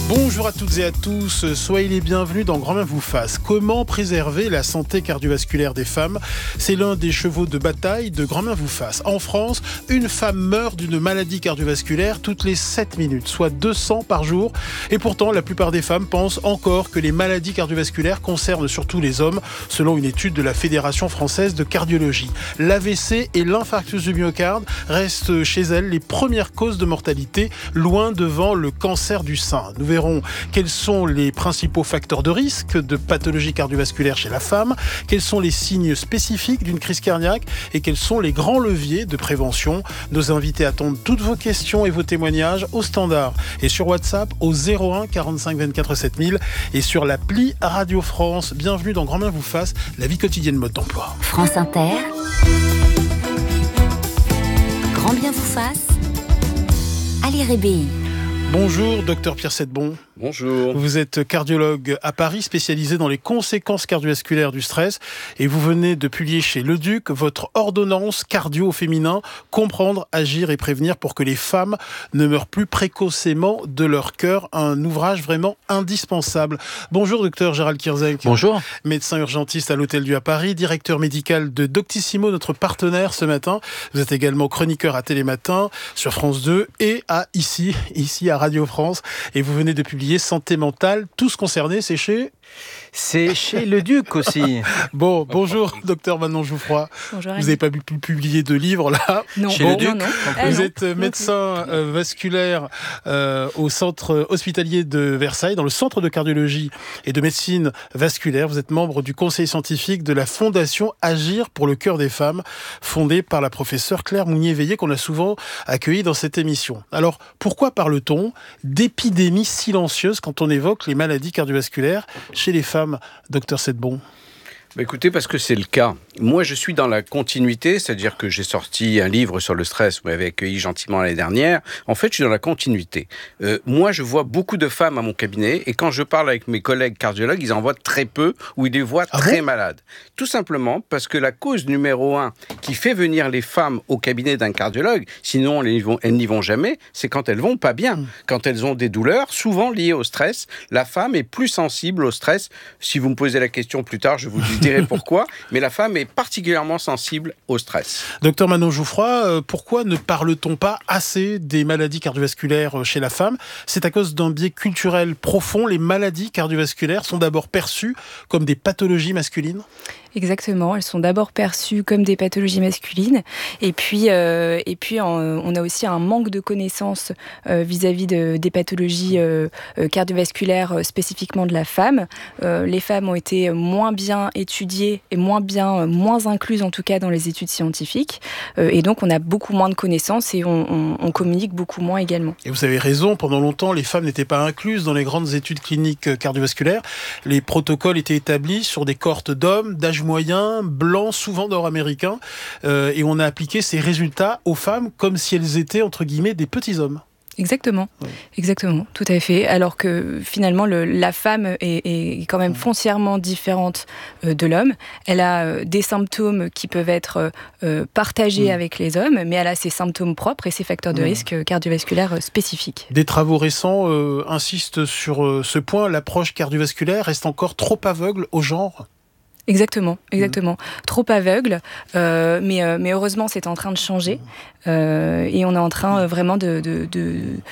Bonjour à toutes et à tous, soyez les bienvenus dans Grand Bien vous fasse. Comment préserver la santé cardiovasculaire des femmes ? C'est l'un des chevaux de bataille de Grand Bien vous fasse. En France, une femme meurt d'une maladie cardiovasculaire toutes les 7 minutes, soit 200 par jour. Et pourtant, la plupart des femmes pensent encore que les maladies cardiovasculaires concernent surtout les hommes, selon une étude de la Fédération française de cardiologie. L'AVC et l'infarctus du myocarde restent chez elles les premières causes de mortalité, loin devant le cancer du sein. Nous verrons quels sont les principaux facteurs de risque de pathologie cardiovasculaire chez la femme, quels sont les signes spécifiques d'une crise cardiaque et quels sont les grands leviers de prévention. Nos invités attendent toutes vos questions et vos témoignages au standard et sur WhatsApp au 01 45 24 7000 et sur l'appli Radio France. Bienvenue dans Grand Bien vous fasse, la vie quotidienne mode d'emploi. France Inter, Grand Bien vous fasse, Ali Rébéi. Bonjour, docteur Pierre Sedbon. Bonjour. Vous êtes cardiologue à Paris, spécialisé dans les conséquences cardiovasculaires du stress. Et vous venez de publier chez Le Duc votre ordonnance cardio au féminin, comprendre, agir et prévenir pour que les femmes ne meurent plus précocement de leur cœur. Un ouvrage vraiment indispensable. Bonjour, docteur Gérald Kierzek. Bonjour. Médecin urgentiste à l'Hôtel Dieu à Paris, directeur médical de Doctissimo, notre partenaire ce matin. Vous êtes également chroniqueur à Télématin sur France 2 et ici à Radio France. Et vous venez de publier Santé mentale, tous concernés, c'est chez Le Duc aussi. Bon, bonjour, docteur Manon Jouffroy. Bonjour. Vous n'avez pas pu publier de livre là. Non. Chez Le Duc. Non. Vous êtes médecin vasculaire au centre hospitalier de Versailles, dans le centre de cardiologie et de médecine vasculaire. Vous êtes membre du conseil scientifique de la fondation Agir pour le cœur des femmes, fondée par la professeure Claire Mounier-Veillé, qu'on a souvent accueillie dans cette émission. Alors, pourquoi parle-t-on d'épidémie silencieuse quand on évoque les maladies cardiovasculaires chez les femmes, docteur Sedbon ? Écoutez, parce que c'est le cas. Moi, je suis dans la continuité, c'est-à-dire que j'ai sorti un livre sur le stress, vous m'avez accueilli gentiment l'année dernière. En fait, je suis dans la continuité. Moi, je vois beaucoup de femmes à mon cabinet, et quand je parle avec mes collègues cardiologues, ils en voient très peu, ou ils les voient très malades. Tout simplement parce que la cause numéro 1 qui fait venir les femmes au cabinet d'un cardiologue, sinon elles n'y vont jamais, c'est quand elles vont pas bien. Quand elles ont des douleurs, souvent liées au stress, la femme est plus sensible au stress. Si vous me posez la question plus tard, je vous dirai pourquoi, mais la femme est particulièrement sensible au stress. Docteur Manon Jouffroy, pourquoi ne parle-t-on pas assez des maladies cardiovasculaires chez la femme ? C'est à cause d'un biais culturel profond. Les maladies cardiovasculaires sont d'abord perçues comme des pathologies masculines ? Exactement, elles sont d'abord perçues comme des pathologies masculines et puis on a aussi un manque de connaissances vis-à-vis des pathologies cardiovasculaires spécifiquement de la femme. Les femmes ont été moins bien étudiées et moins incluses en tout cas dans les études scientifiques et donc on a beaucoup moins de connaissances et on communique beaucoup moins également. Et vous avez raison, pendant longtemps les femmes n'étaient pas incluses dans les grandes études cliniques cardiovasculaires. Les protocoles étaient établis sur des cohortes d'hommes d'âge moyen, blancs, souvent nord-américains, et on a appliqué ces résultats aux femmes comme si elles étaient, entre guillemets, des petits hommes. Exactement, exactement, tout à fait. Alors que finalement, la femme est quand même foncièrement différente de l'homme. Elle a des symptômes qui peuvent être partagés avec les hommes, mais elle a ses symptômes propres et ses facteurs de risque cardiovasculaires spécifiques. Des travaux récents insistent sur ce point. L'approche cardiovasculaire reste encore trop aveugle au genre. Exactement. Trop aveugle, mais heureusement c'est en train de changer et on est en train vraiment de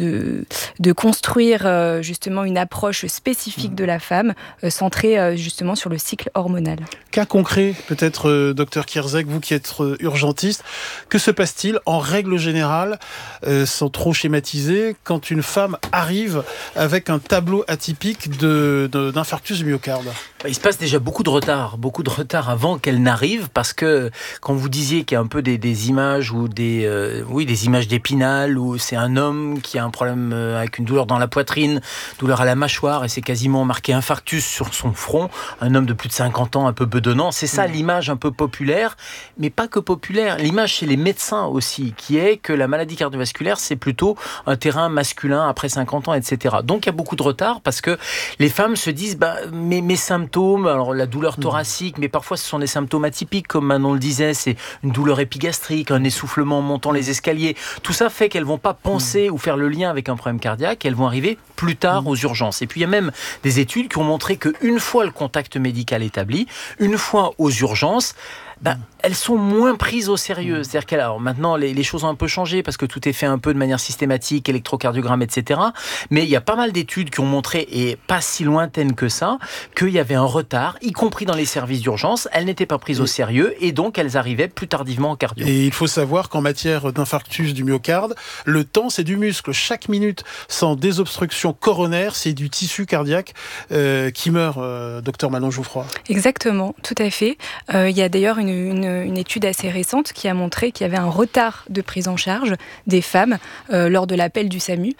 construire justement une approche spécifique de la femme centrée justement sur le cycle hormonal. Cas concret, peut-être, docteur Kierzek, vous qui êtes urgentiste, que se passe-t-il en règle générale, sans trop schématiser, quand une femme arrive avec un tableau atypique d'infarctus du myocarde ? Il se passe déjà beaucoup de retard avant qu'elle n'arrive, parce que quand vous disiez qu'il y a un peu des images ou des images d'Épinal où c'est un homme qui a un problème avec une douleur dans la poitrine, douleur à la mâchoire et c'est quasiment marqué infarctus sur son front, un homme de plus de 50 ans un peu bedonnant, c'est ça l'image un peu populaire, mais pas que populaire, l'image chez les médecins aussi, qui est que la maladie cardiovasculaire c'est plutôt un terrain masculin après 50 ans, etc. Donc il y a beaucoup de retard parce que les femmes se disent mes symptômes symptômes. Alors la douleur thoracique, mais parfois ce sont des symptômes atypiques, comme Manon le disait, c'est une douleur épigastrique, un essoufflement en montant les escaliers. Tout ça fait qu'elles vont pas penser ou faire le lien avec un problème cardiaque, elles vont arriver plus tard aux urgences. Et puis il y a même des études qui ont montré qu'une fois le contact médical établi, une fois aux urgences, elles sont moins prises au sérieux. C'est-à-dire que alors, maintenant, les choses ont un peu changé parce que tout est fait un peu de manière systématique, électrocardiogramme, etc. Mais il y a pas mal d'études qui ont montré, et pas si lointaines que ça, qu'il y avait un retard, y compris dans les services d'urgence. Elles n'étaient pas prises au sérieux et donc elles arrivaient plus tardivement en cardio. Et il faut savoir qu'en matière d'infarctus du myocarde, le temps, c'est du muscle. Chaque minute sans désobstruction coronaire, c'est du tissu cardiaque qui meurt, docteur Manon Jouffroy. Exactement, tout à fait. Il y a d'ailleurs une étude assez récente qui a montré qu'il y avait un retard de prise en charge des femmes lors de l'appel du SAMU.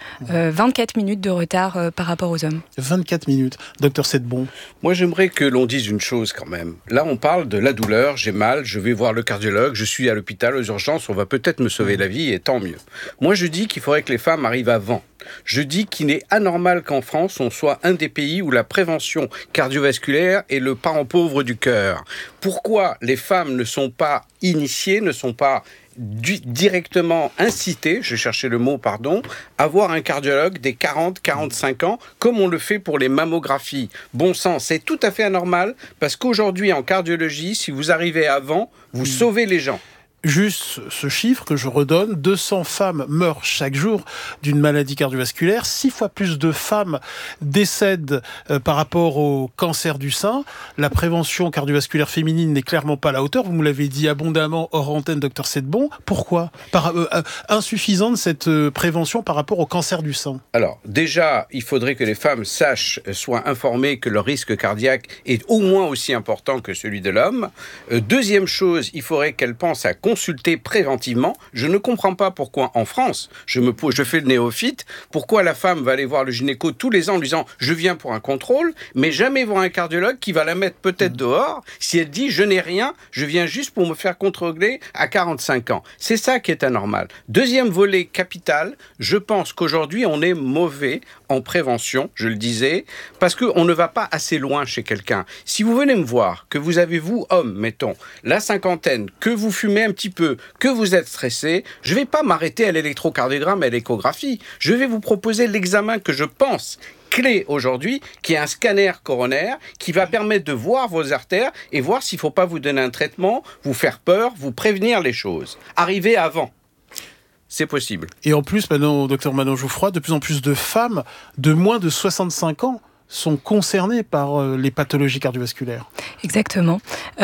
24 minutes de retard par rapport aux hommes. 24 minutes. Docteur Sedbon. Moi, j'aimerais que l'on dise une chose quand même. Là, on parle de la douleur, j'ai mal, je vais voir le cardiologue, je suis à l'hôpital, aux urgences, on va peut-être me sauver la vie et tant mieux. Moi, je dis qu'il faudrait que les femmes arrivent avant. Je dis qu'il est anormal qu'en France, on soit un des pays où la prévention cardiovasculaire est le parent pauvre du cœur. Pourquoi les femmes ne sont pas initiées, ne sont pas directement incitées, je cherchais le mot, à voir un cardiologue dès 40-45 ans, comme on le fait pour les mammographies. Bon sang, c'est tout à fait anormal, parce qu'aujourd'hui, en cardiologie, si vous arrivez avant, vous sauvez les gens. Juste ce chiffre que je redonne, 200 femmes meurent chaque jour d'une maladie cardiovasculaire, 6 fois plus de femmes décèdent par rapport au cancer du sein. La prévention cardiovasculaire féminine n'est clairement pas à la hauteur, vous me l'avez dit abondamment hors antenne, docteur Sedbon. Pourquoi insuffisante cette prévention par rapport au cancer du sein? Alors, déjà, il faudrait que les femmes soient informées que leur risque cardiaque est au moins aussi important que celui de l'homme. Deuxième chose, il faudrait qu'elles pensent à consulter préventivement. Je ne comprends pas pourquoi en France, je fais le néophyte, pourquoi la femme va aller voir le gynéco tous les ans en lui disant « je viens pour un contrôle », mais jamais voir un cardiologue qui va la mettre peut-être dehors si elle dit « je n'ai rien, je viens juste pour me faire contrôler à 45 ans ». C'est ça qui est anormal. Deuxième volet capital, je pense qu'aujourd'hui on est mauvais en prévention, je le disais, parce qu'on ne va pas assez loin chez quelqu'un. Si vous venez me voir, que vous avez, vous, homme, mettons, la cinquantaine, que vous fumez un petit peu, que vous êtes stressé, je ne vais pas m'arrêter à l'électrocardiogramme et à l'échographie. Je vais vous proposer l'examen que je pense clé aujourd'hui, qui est un scanner coronaire, qui va permettre de voir vos artères et voir s'il ne faut pas vous donner un traitement, vous faire peur, vous prévenir les choses. Arriver avant. C'est possible. Et en plus, maintenant, docteur Manon Jouffroy, de plus en plus de femmes de moins de 65 ans sont concernées par les pathologies cardiovasculaires. Exactement.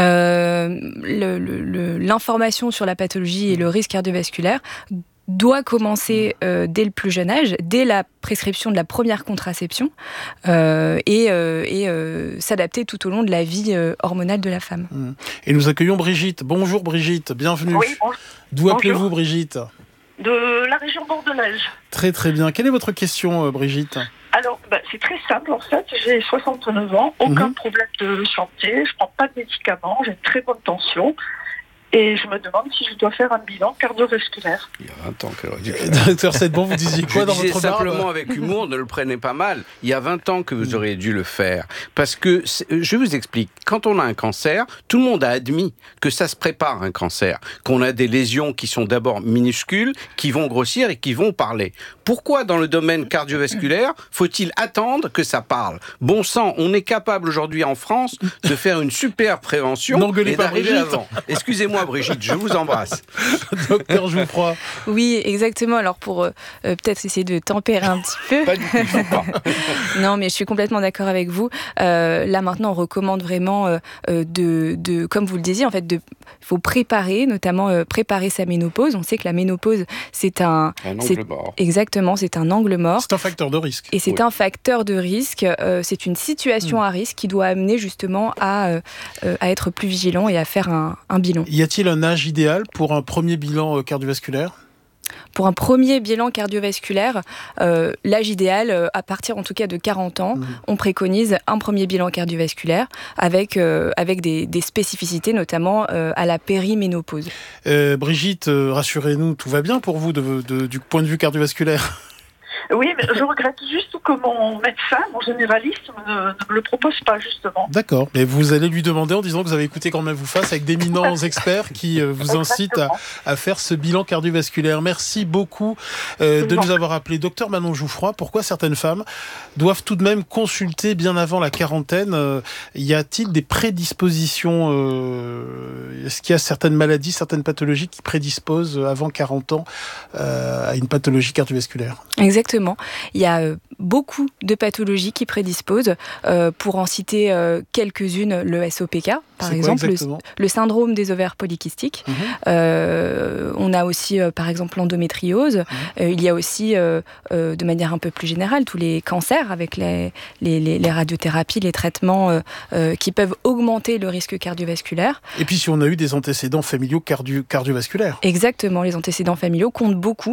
L'information sur la pathologie et le risque cardiovasculaire doit commencer dès le plus jeune âge, dès la prescription de la première contraception et s'adapter tout au long de la vie hormonale de la femme. Et nous accueillons Brigitte. Bonjour Brigitte, bienvenue. Oui, bonjour. D'où appelez-vous Brigitte? De la région bordelaise. Très très bien. Quelle est votre question Brigitte? Alors, c'est très simple en fait. J'ai 69 ans, aucun problème de santé, je prends pas de médicaments, j'ai une très bonne tension. Et je me demande si je dois faire un bilan cardiovasculaire. Il y a 20 ans qu'elle aurait dû faire. Docteur Sedbon, vous disiez quoi dans votre barbe? Simplement avec humour, ne le prenez pas mal. Il y a 20 ans que vous auriez dû le faire. Parce que, je vous explique, quand on a un cancer, tout le monde a admis que ça se prépare un cancer. Qu'on a des lésions qui sont d'abord minuscules, qui vont grossir et qui vont parler. Pourquoi dans le domaine cardiovasculaire faut-il attendre que ça parle? Bon sang, on est capable aujourd'hui en France de faire une super prévention et d'arriver avant. Excusez-moi Brigitte, je vous embrasse. Docteur Jouffroy. Oui, exactement. Alors pour peut-être essayer de tempérer un petit peu. Pas du tout, je pas. Non, mais je suis complètement d'accord avec vous. Là maintenant, on recommande vraiment comme vous le disiez, en fait, il faut préparer, notamment préparer sa ménopause. On sait que la ménopause, c'est un angle mort. Exactement, c'est un angle mort. C'est un facteur de risque. Et c'est un facteur de risque. C'est une situation à risque qui doit amener justement à être plus vigilant et à faire un bilan. Y a-t-il un âge idéal pour un premier bilan cardiovasculaire? Pour un premier bilan cardiovasculaire, l'âge idéal, à partir en tout cas de 40 ans, on préconise un premier bilan cardiovasculaire avec des spécificités, notamment à la périménopause. Brigitte, rassurez-nous, tout va bien pour vous du point de vue cardiovasculaire? Oui, mais je regrette juste que mon médecin, mon généraliste, ne me le propose pas, justement. D'accord, mais vous allez lui demander en disant que vous avez écouté Grand Bien vous fasse avec d'éminents experts qui vous incitent à faire ce bilan cardiovasculaire. Merci beaucoup de nous avoir appelé. Docteur Manon Jouffroy, pourquoi certaines femmes doivent tout de même consulter bien avant la quarantaine? Y a-t-il des prédispositions? Est-ce qu'il y a certaines maladies, certaines pathologies qui prédisposent avant 40 ans à une pathologie cardiovasculaire? Exactement. Il y a beaucoup de pathologies qui prédisposent. Pour en citer quelques-unes, le SOPK, par exemple, le syndrome des ovaires polykystiques. On a aussi, par exemple, l'endométriose. Il y a aussi, de manière un peu plus générale, tous les cancers avec les radiothérapies, les traitements qui peuvent augmenter le risque cardiovasculaire. Et puis si on a eu des antécédents familiaux cardiovasculaires. Exactement, les antécédents familiaux comptent beaucoup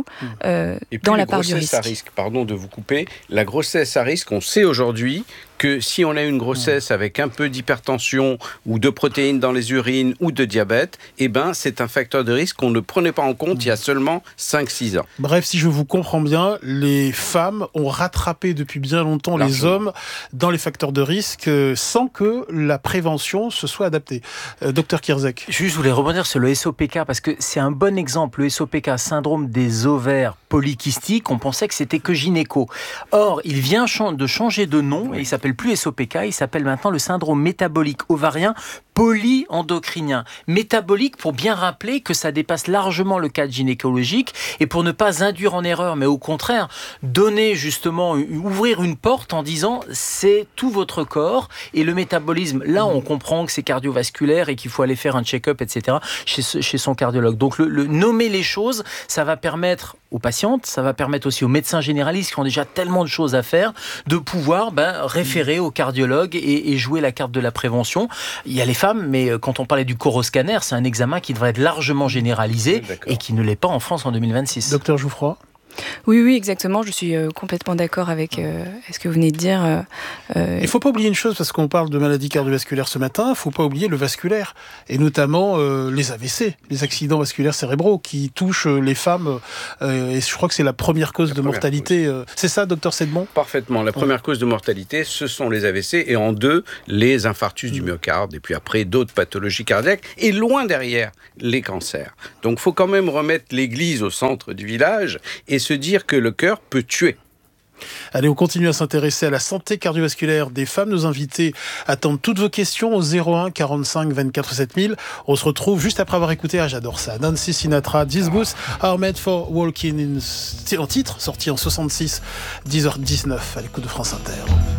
dans la part du risque. À risque, pardon de vous couper, la grossesse à risque, on sait aujourd'hui que si on a une grossesse avec un peu d'hypertension ou de protéines dans les urines ou de diabète, eh ben, c'est un facteur de risque qu'on ne prenait pas en compte il y a seulement 5-6 ans. Bref, si je vous comprends bien, les femmes ont rattrapé depuis bien longtemps les hommes dans les facteurs de risque sans que la prévention se soit adaptée. Docteur Kierzek. Juste, je voulais rebondir sur le SOPK parce que c'est un bon exemple. Le SOPK, syndrome des ovaires polykystiques, on pensait que c'était que gynéco. Or, il vient de changer de nom et il s'appelle plus SOPK, il s'appelle maintenant le syndrome métabolique ovarien polyendocrinien. Métabolique pour bien rappeler que ça dépasse largement le cadre gynécologique et pour ne pas induire en erreur, mais au contraire, donner justement, ouvrir une porte en disant c'est tout votre corps et le métabolisme, là on comprend que c'est cardiovasculaire et qu'il faut aller faire un check-up, etc. chez son cardiologue. Donc le nommer les choses, ça va permettre aux patientes, ça va permettre aussi aux médecins généralistes qui ont déjà tellement de choses à faire, de pouvoir référer au cardiologue et jouer la carte de la prévention. Il y a les femmes, mais quand on parlait du coroscanner, c'est un examen qui devrait être largement généralisé et qui ne l'est pas en France en 2026. Docteur Jouffroy. Oui, exactement. Je suis complètement d'accord avec ce que vous venez de dire. Il ne faut pas oublier une chose, parce qu'on parle de maladies cardiovasculaires ce matin, il ne faut pas oublier le vasculaire, et notamment les AVC, les accidents vasculaires cérébraux, qui touchent les femmes, et je crois que c'est la première cause de mortalité. C'est ça, docteur Sedmon ? Parfaitement. La première cause de mortalité, ce sont les AVC, et en deux, les infarctus du myocarde, et puis après, d'autres pathologies cardiaques, et loin derrière, les cancers. Donc, il faut quand même remettre l'église au centre du village, et se dire que le cœur peut tuer. Allez, on continue à s'intéresser à la santé cardiovasculaire des femmes. Nos invités attendent toutes vos questions au 01 45 24 7000. On se retrouve juste après avoir écouté, j'adore ça, Nancy Sinatra, These Boots Are Made for Walking in, en titre, sorti en 66, 10h19 à l'écoute de France Inter.